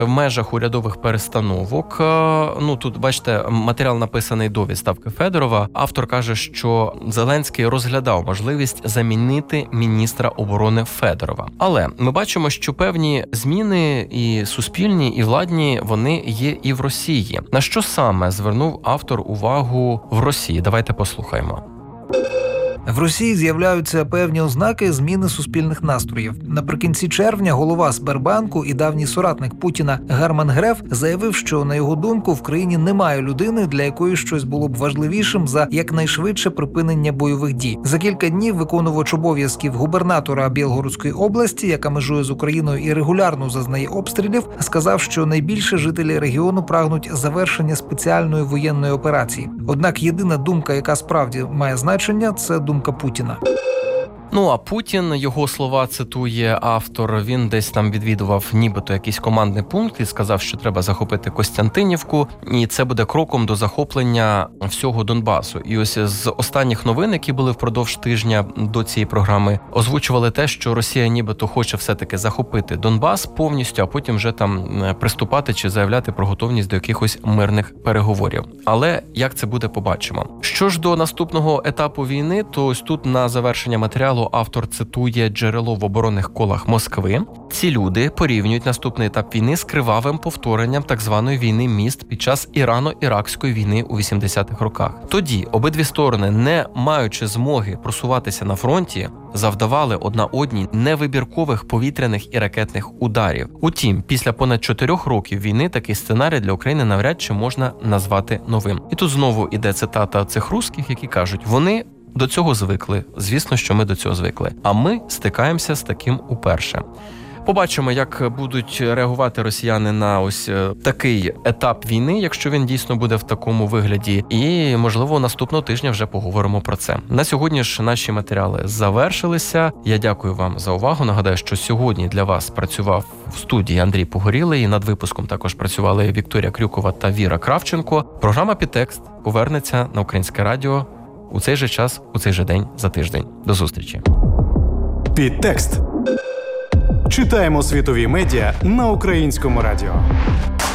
в межах урядових перестановок. Тут, бачите, матеріал написаний до відставки Федорова. Автор каже, що Зеленський розглядав можливість замінити міністра оборони Федорова. Але ми бачимо, що певні зміни і суспільні, і владні, вони є і в Росії. На що саме звернув автор увагу в Росії? Давайте послухаємо. В Росії з'являються певні ознаки зміни суспільних настроїв. Наприкінці червня голова Сбербанку і давній соратник Путіна Герман Греф заявив, що, на його думку, в країні немає людини, для якої щось було б важливішим за якнайшвидше припинення бойових дій. За кілька днів виконувач обов'язків губернатора Білгородської області, яка межує з Україною і регулярно зазнає обстрілів, сказав, що найбільше жителі регіону прагнуть завершення спеціальної воєнної операції. Однак єдина думка, яка справді має значення, це думка Путіна. А Путін, його слова цитує автор, він десь там відвідував нібито якийсь командний пункт і сказав, що треба захопити Костянтинівку, і це буде кроком до захоплення всього Донбасу. І ось з останніх новин, які були впродовж тижня до цієї програми, озвучували те, що Росія нібито хоче все-таки захопити Донбас повністю, а потім вже там приступати чи заявляти про готовність до якихось мирних переговорів. Але як це буде, побачимо. Що ж до наступного етапу війни, то ось тут на завершення матеріалу автор цитує джерело в оборонних колах Москви. Ці люди порівнюють наступний етап війни з кривавим повторенням так званої війни міст під час Ірано-Іракської війни у 80-х роках. Тоді обидві сторони, не маючи змоги просуватися на фронті, завдавали одна одній невибіркових повітряних і ракетних ударів. Утім, після понад 4 років війни такий сценарій для України навряд чи можна назвати новим. І тут знову іде цитата цих русських, які кажуть, вони до цього звикли. Звісно, що ми до цього звикли. А ми стикаємося з таким уперше. Побачимо, як будуть реагувати росіяни на ось такий етап війни, якщо він дійсно буде в такому вигляді. І, можливо, наступного тижня вже поговоримо про це. На сьогодні ж наші матеріали завершилися. Я дякую вам за увагу. Нагадаю, що сьогодні для вас працював в студії Андрій Погорілий. Над випуском також працювали Вікторія Крюкова та Віра Кравченко. Програма «Підтекст» повернеться на Українське радіо у цей же час, у цей же день за тиждень. До зустрічі. Підтекст. Читаємо світові медіа на Українському радіо.